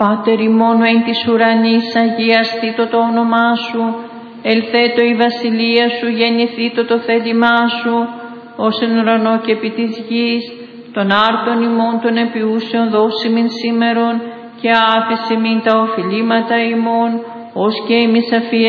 Πάτερ ημών εν της ουρανής, αγιαστήτω το όνομά Σου, ελθέτω η βασιλεία Σου, γεννηθήτω το θέλημά Σου, ως εν ουρανό και επί της γης, των άρτων ημών των επιούσεων δώσιμην σήμερον, και άφησε μην τα οφειλήματα ημών, ως και εμείς αφή